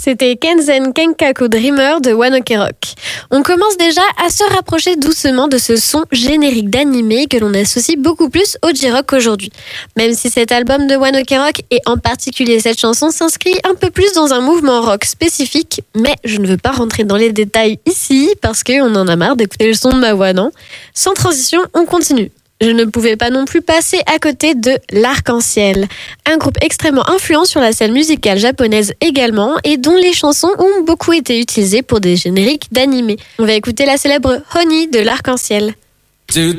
C'était Kenzen Kenkaku Dreamer de One Ok Rock. On commence déjà à se rapprocher doucement de ce son générique d'animé que l'on associe beaucoup plus au J-Rock aujourd'hui. Même si cet album de One Ok Rock et en particulier cette chanson s'inscrit un peu plus dans un mouvement rock spécifique, mais je ne veux pas rentrer dans les détails ici parce qu'on en a marre d'écouter le son de ma voix, non ? Sans transition, on continue. Je ne pouvais pas non plus passer à côté de L'Arc-en-Ciel, un groupe extrêmement influent sur la scène musicale japonaise également et dont les chansons ont beaucoup été utilisées pour des génériques d'animés. On va écouter la célèbre Honey de L'Arc-en-Ciel.